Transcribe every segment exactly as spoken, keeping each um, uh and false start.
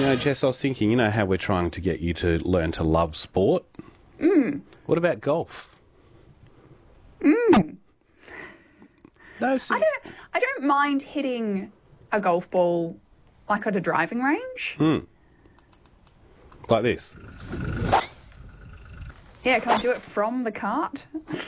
know, Jess, I was thinking, you know how we're trying to get you to learn to love sport? Mm. What about golf? Mm. No, see... I don't, I don't mind hitting a golf ball like at a driving range. Mm. Like this? Yeah, can I do it from the cart?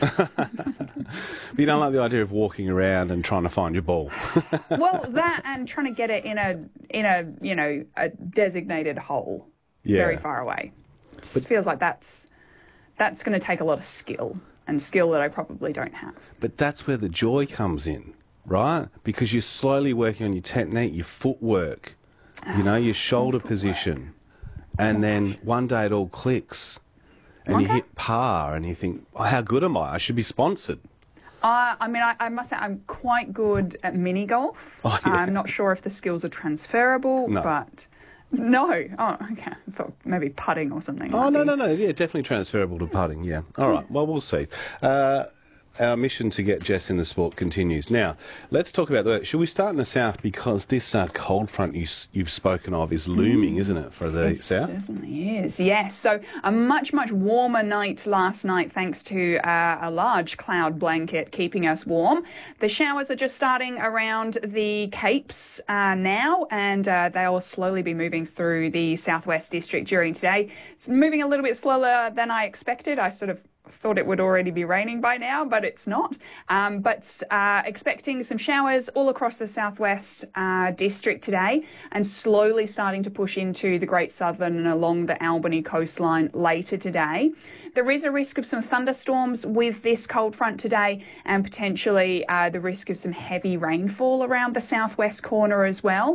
But you don't like the idea of walking around and trying to find your ball? Well, that and trying to get it in a, in a you know, a designated hole Yeah. very far away. It just feels like that's, that's going to take a lot of skill, and skill that I probably don't have. But that's where the joy comes in, right? Because you're slowly working on your technique, your footwork, you know, your shoulder position. And then one day it all clicks. And Okay. you hit par and you think, oh, how good am I? I should be sponsored. Uh, I mean, I, I must say I'm quite good at mini golf. Oh, yeah. I'm not sure if the skills are transferable, No. but no. Oh, okay. I thought maybe putting or something. Oh, might no, be- no, no. Yeah, definitely transferable to putting, yeah. All right, well, we'll see. Uh, our mission to get Jess in the sport continues. Now, let's talk about the... Should we start in the south? Because this uh, cold front you, you've spoken of is looming, isn't it, for the It south? certainly is, yes. So a much, much warmer night last night thanks to uh, a large cloud blanket keeping us warm. The showers are just starting around the Capes uh, now, and uh, they'll slowly be moving through the southwest district during today. It's moving a little bit slower than I expected. I sort of thought it would already be raining by now, but it's not. Um, but uh, expecting some showers all across the southwest uh, district today, and slowly starting to push into the Great Southern and along the Albany coastline later today. There is a risk of some thunderstorms with this cold front today, and potentially uh, the risk of some heavy rainfall around the southwest corner as well.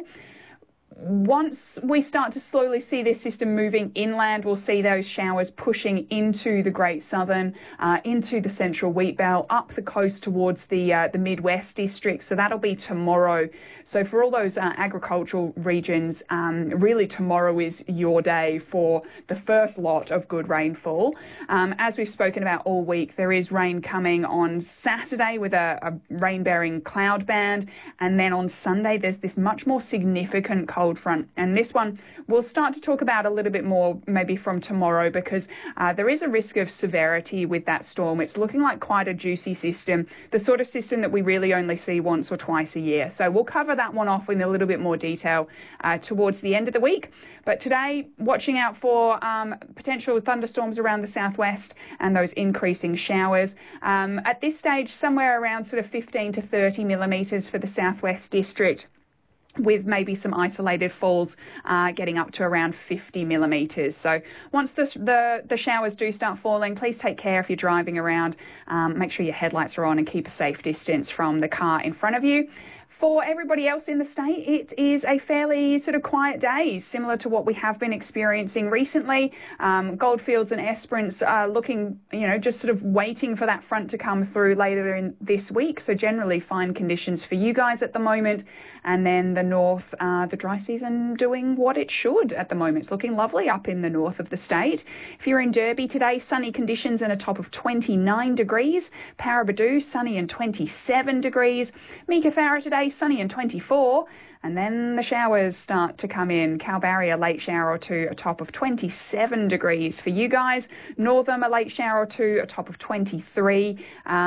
Once we start to slowly see this system moving inland, we'll see those showers pushing into the Great Southern, uh, into the Central Wheat Belt, up the coast towards the uh, the Midwest district. So that'll be tomorrow. So for all those uh, agricultural regions, um, really tomorrow is your day for the first lot of good rainfall. Um, as we've spoken about all week, there is rain coming on Saturday with a, a rain-bearing cloud band, and then on Sunday there's this much more significant cold cold front, and this one we'll start to talk about a little bit more maybe from tomorrow, because uh, there is a risk of severity with that storm. It's looking like quite a juicy system, the sort of system that we really only see once or twice a year. So we'll cover that one off in a little bit more detail uh, towards the end of the week. But today, watching out for um, potential thunderstorms around the southwest and those increasing showers. Um, at this stage, somewhere around sort of fifteen to thirty millimetres for the southwest district, with maybe some isolated falls uh, getting up to around fifty millimetres. So once the, the, the showers do start falling, please take care if you're driving around. Um, make sure your headlights are on and keep a safe distance from the car in front of you. For everybody else in the state, it is a fairly sort of quiet day, similar to what we have been experiencing recently. Um, Goldfields and Esperance are looking, you know, just sort of waiting for that front to come through later in this week. So generally fine conditions for you guys at the moment. And then the north, uh, the dry season doing what it should at the moment. It's looking lovely up in the north of the state. If you're in Derby today, sunny conditions and a top of twenty-nine degrees. Paraburdoo, sunny and twenty-seven degrees. Meekatharra today, sunny and twenty-four. And then the showers start to come in. Kalbarri, a late shower or two, a top of twenty-seven degrees for you guys. Northam, a late shower or two, a top of twenty-three. Um,